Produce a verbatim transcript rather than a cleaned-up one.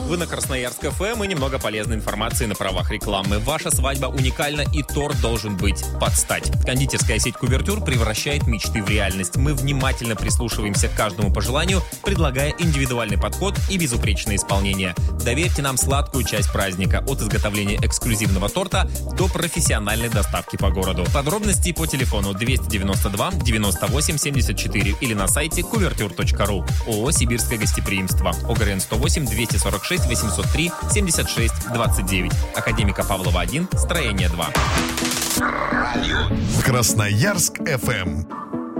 Вы на Красноярск эф эм и немного полезной информации на правах рекламы. Ваша свадьба уникальна, и торт должен быть под стать. Кондитерская сеть «Кувертюр» превращает мечты в реальность. Мы внимательно прислушиваемся к каждому пожеланию, предлагая индивидуальный подход и безупречное исполнение. Доверьте нам сладкую часть праздника от изготовления эксклюзивного торта до профессиональной доставки по городу. Подробности по телефону двести девяносто два девяносто восемь семьдесят четыре или на сайте кувертюр точка ру. ООО «Сибирское гостеприимство». ОГРН сто восемь двести сорок шесть восемьсот три семьдесят шесть двадцать девять. Академика Павлова один, строение два. Красноярск эф эм.